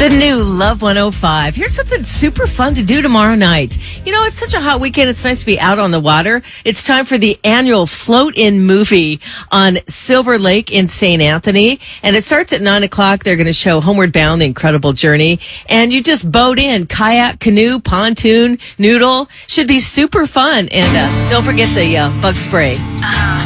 The new Love 105. Here's something super fun to do tomorrow night. You know, it's such a hot weekend. It's nice to be out on the water. It's time for the annual Float In movie on Silver Lake in St. Anthony. And it starts at 9 o'clock. They're going to show Homeward Bound, The Incredible Journey. And you just boat in, kayak, canoe, pontoon, noodle. Should be super fun. And don't forget the bug spray.